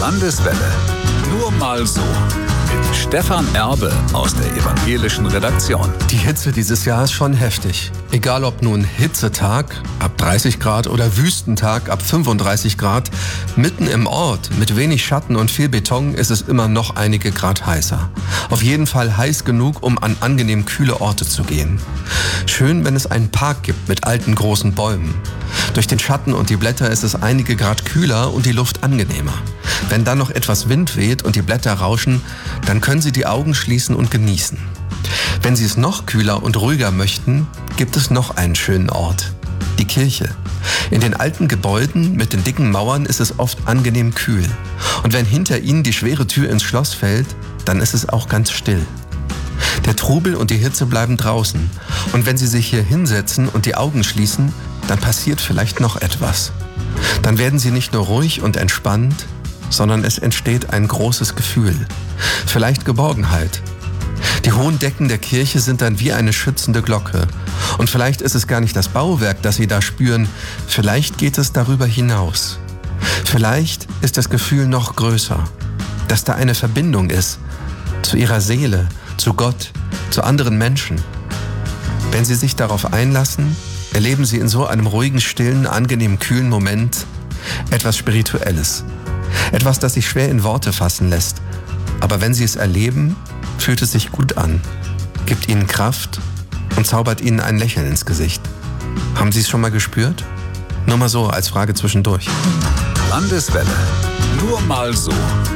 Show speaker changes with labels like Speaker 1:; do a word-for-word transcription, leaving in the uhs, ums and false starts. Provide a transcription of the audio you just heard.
Speaker 1: Landeswelle. Nur mal so. Mit Stefan Erbe aus der evangelischen Redaktion.
Speaker 2: Die Hitze dieses Jahr ist schon heftig. Egal ob nun Hitzetag ab dreißig Grad oder Wüstentag ab fünfunddreißig Grad, mitten im Ort mit wenig Schatten und viel Beton ist es immer noch einige Grad heißer. Auf jeden Fall heiß genug, um an angenehm kühle Orte zu gehen. Schön, wenn es einen Park gibt mit alten großen Bäumen. Durch den Schatten und die Blätter ist es einige Grad kühler und die Luft angenehmer. Wenn dann noch etwas Wind weht und die Blätter rauschen, dann können Sie die Augen schließen und genießen. Wenn Sie es noch kühler und ruhiger möchten, gibt es noch einen schönen Ort: die Kirche. In den alten Gebäuden mit den dicken Mauern ist es oft angenehm kühl. Und wenn hinter Ihnen die schwere Tür ins Schloss fällt, dann ist es auch ganz still. Der Trubel und die Hitze bleiben draußen. Und wenn Sie sich hier hinsetzen und die Augen schließen, dann passiert vielleicht noch etwas. Dann werden Sie nicht nur ruhig und entspannt, sondern es entsteht ein großes Gefühl. Vielleicht Geborgenheit. Die hohen Decken der Kirche sind dann wie eine schützende Glocke. Und vielleicht ist es gar nicht das Bauwerk, das Sie da spüren. Vielleicht geht es darüber hinaus. Vielleicht ist das Gefühl noch größer, dass da eine Verbindung ist zu Ihrer Seele, zu Gott, zu anderen Menschen. Wenn Sie sich darauf einlassen, erleben Sie in so einem ruhigen, stillen, angenehm kühlen Moment etwas Spirituelles. Etwas, das sich schwer in Worte fassen lässt. Aber wenn Sie es erleben, fühlt es sich gut an, gibt Ihnen Kraft und zaubert Ihnen ein Lächeln ins Gesicht. Haben Sie es schon mal gespürt? Nur mal so als Frage zwischendurch.
Speaker 1: Landeswelle. Nur mal so.